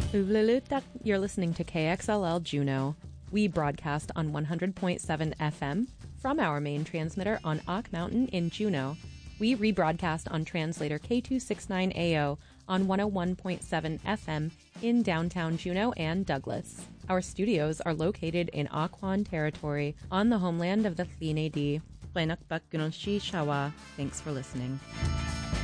Uvlelutak, you're listening to KXLL Juneau. We broadcast on 100.7 FM from our main transmitter on Ock Mountain in Juneau. We rebroadcast on translator K269AO on 101.7 FM in downtown Juneau and Douglas. Our studios are located in Aquan Territory on the homeland of the Thlini-D. Thanks for listening.